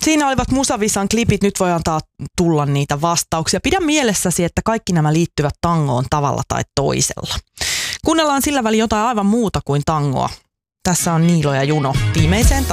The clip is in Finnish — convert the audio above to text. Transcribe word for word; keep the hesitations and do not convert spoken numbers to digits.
Siinä olivat Musavisan klipit, nyt voi antaa tulla niitä vastauksia. Pidä mielessäsi, että kaikki nämä liittyvät tangoon tavalla tai toisella. Kuunnellaan sillä väliin jotain aivan muuta kuin tangoa. Tässä on Niilo ja Juno viimeiseen